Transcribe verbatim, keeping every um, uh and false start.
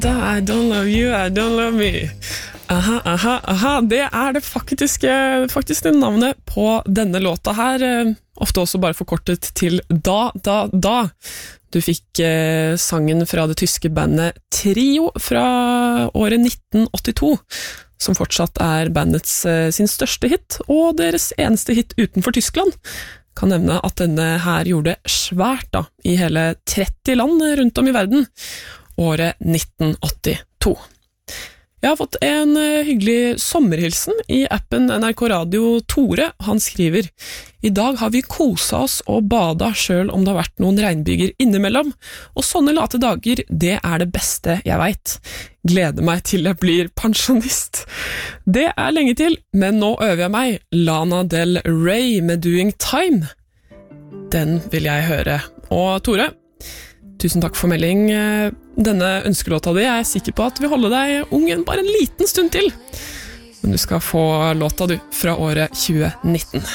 I don't love you, I don't love me. Aha, aha, aha. Det er det faktiske, faktiske navnet på denne låta her. Ofte også bare forkortet til Da, Da, Da. Du fikk eh, sangen fra det tyske bandet Trio fra året nitten åttito, som fortsatt er bandets eh, sin største hit, og deres eneste hit utenfor Tyskland. Kan nevne at denne her gjorde svært da, i hele tretti land rundt om i verden, året nitten åttito. Jeg har fått en hyggelig sommerhilsen i appen N R K Radio Tore. Han skriver: I dag har vi koset oss og bada selv om det har vært noen regnbyger innimellom, og sånne late dager, det er det beste jeg vet. Gleder meg til jeg blir pensjonist. Det er lenge til, men nå øver jeg meg. Lana Del Rey med Doing Time. Den vil jeg høre. Og Tore, tusen takk for melding. Denne ønskelåta di er jeg sikker på at vil holde deg ungen bare en liten stund til. Men du skal få låta du fra året tjue nitten.